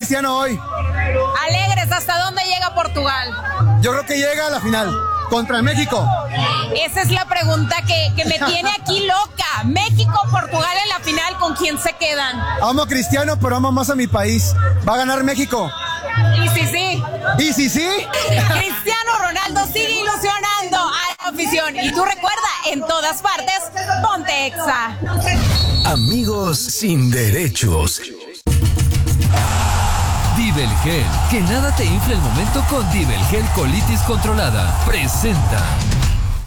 Cristiano hoy. Alegres, ¿hasta dónde llega Portugal? Yo creo que llega a la final, contra México. Esa es la pregunta que me tiene aquí loca. México, Portugal en la final, ¿con quién se quedan? Amo a Cristiano, pero amo más a mi país. Va a ganar México. Y sí, sí. ¿Y sí, sí? Cristiano Ronaldo sigue ilusionando a la afición. Y tú recuerda, en todas partes, ponte Exa. Amigos sin derechos. Dibelgel, que nada te infle el momento con Dibelgel Colitis Controlada. Presenta.